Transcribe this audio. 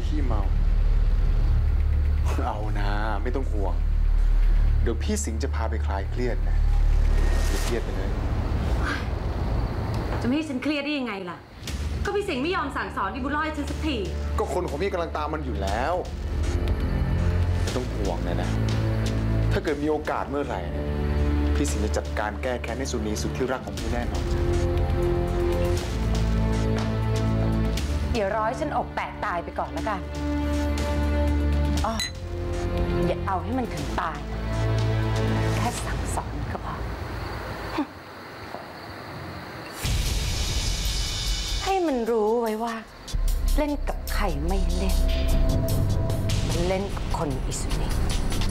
ขี้เมาเอานะไม่ต้องห่วงเดี๋ยวพี่สิงห์จะพาไปคลายเครียดนะอย่าเครียดไปเลยจะไม่ให้ฉันเครียดได้ยังไงล่ะก็พี่สิงห์ไม่ยอมสั่งสอนดิบุญรอดให้ฉันสักทีก็คนของพี่กำลังตามมันอยู่แล้วไม่ต้องห่วงนะถ้าเกิดมีโอกาสเมื่อไหร่พี่สิงห์จะจัดการแก้แค้นให้สุนีสุดที่รักของพี่แน่นอนเดี๋ยวรอให้ฉันอกแตกตายไปก่อนแล้วกันอ๋ออย่าเอาให้มันถึงตายนะแค่สั่งสอนก็พอให้มันรู้ไว้ว่าเล่นกับใครไม่เล่นเล่นกับคนอิสุนี